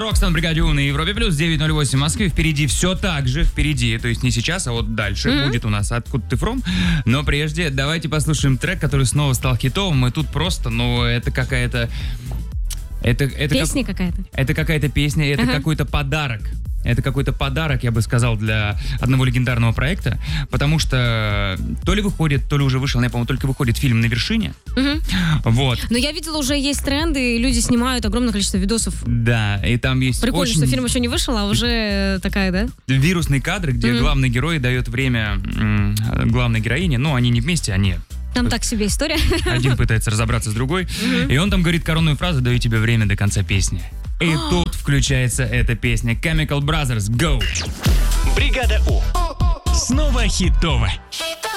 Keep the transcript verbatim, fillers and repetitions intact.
Рокстон, Бригаде У на Европе плюс девять ноль восемь в Москве. Впереди все так же, впереди, то есть не сейчас, а вот дальше mm-hmm. будет у нас «Откуда ты фром?». Но прежде давайте послушаем трек, который снова стал хитовым. И тут просто, ну, это какая-то... Это, это Песня как, какая-то. Это какая-то песня, это ага. какой-то подарок. Это какой-то подарок, я бы сказал, для одного легендарного проекта, потому что то ли выходит, то ли уже вышел, я, по-моему, только выходит фильм «На вершине». Угу. Вот. Но я видела, уже есть тренды, и люди снимают огромное количество видосов. Да, и там есть прикольно, очень... что фильм еще не вышел, а уже такая, да? Вирусные кадры, где угу. главный герой дает время м- главной героине, но они не вместе, они... Там так себе история. Один пытается разобраться с другой, угу. и он там говорит коронную фразу: «Даю тебе время до конца песни». И тут включается эта песня Chemical Brothers, Go! Бригада У. Снова хитово.